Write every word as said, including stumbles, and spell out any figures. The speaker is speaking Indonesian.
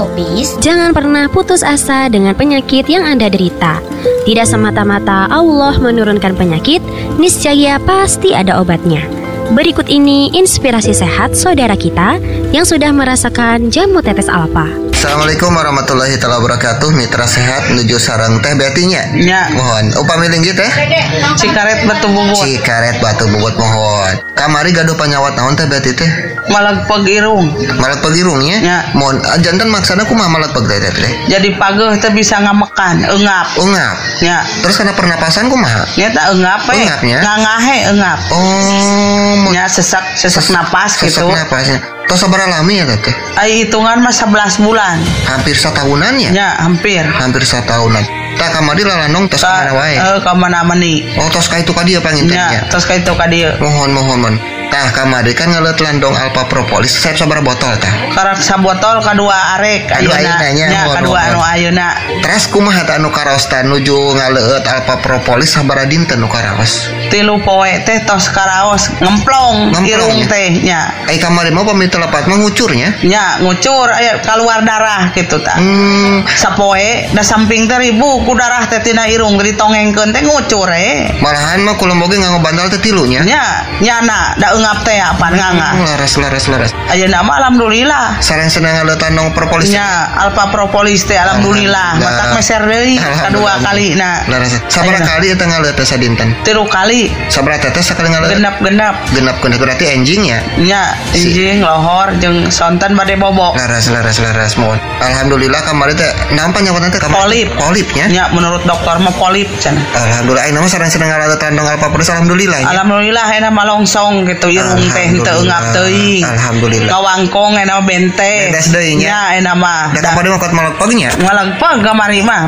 Yopis. Jangan pernah putus asa dengan penyakit yang Anda derita. Tidak semata-mata Allah menurunkan penyakit, niscaya pasti ada obatnya. Berikut ini inspirasi sehat saudara kita yang sudah merasakan jamu tetes alpa. Assalamualaikum warahmatullahi wabarakatuh. Mitra sehat menuju sarang teh betinya. Ya. Mohon upami linggih teh. Cikaret batu bubut. Cikaret batu bubut mohon. Kamari gaduh panyawat naon teh beti teh? Malag pegirung. Malag pegirungnya. Ya. Mohon jantan maksana kumaha malag peg teh teh. Jadi pageuh teh bisa ngamekan, eungap. Ungap. Ya. Terus kana pernapasan kumaha? Nya tak eungap we. Eungapnya? Ngangahe eungap. Oh, Nya sesak sesak napas sesak gitu. napasnya. Tos sabaraha lami ya teh? Ai hitungan mah sebelas bulan. Hampir satahunan ya? Ya, hampir. Hampir satahunan. Tak kamari lalanong tos ka mana wae. Eh, ka mana-mani. Oh, tos ka itu ka dieu pangintennya. Ya, terus ka itu ka dieu. Mohon mohon mohon. Tah kamari kan ngeleut landong alpa propolis. Saya sabaraha botol tah? Karak sabotol kadua arek Kadua ayeuna. ayeunanya, Nya mohon, kadua mohon. anu ayeuna. Terus kumaha tah anu karaos tah nuju ngaleut alpa propolis sabaraha dinten nu karaos? Tilu poe teh tos karaos ngemplong Ngemplong, irung ya? teh nya. Ai kamari mah pamit lepat mah ngucurnya. Nya ngucur aya keluar darah gitu tah. Hmm, Sapoe da samping teh ribu ku darah teh tina irung ditongengkeun teh ngucur eh. malahan mah kula boge nganggo bantal teh tilunya. Nya nyana da eungap teh apaan nganga. Hmm, laras laras laras. Ayeuna mah alhamdulillah. Sareng senang ngaleut landong propolis. Nya alfa propolis teh alhamdulillah. Matak meser deui kadua kali na. Laras. Sabaraha Ayeuna. kali eta ngaleut teh sadinten? Tilu kali Sabaraha tetes sakali ngaleut? genap-genap. Genap genap berarti enjing ya. Nya injing lohor jeung sonten bade bobo. Laras laras laras mohon. Alhamdulillah kamari teh naon panyawatna teh kamari? Polip. Polipnya. Nya menurut dokter mah polip cenah. Alhamdulillah ayeuna mah sareng senang ngaleut landong alpa propolis alhamdulillah. Ya. Alhamdulillah enak malongsong gitu irung teh henteu eungap teuing. Alhamdulillah. Kawangkong enak bente. Bedes deui nya. Nya enak mah. Da kapade mah kot malak pagnya. Ngalang pag kamari mah.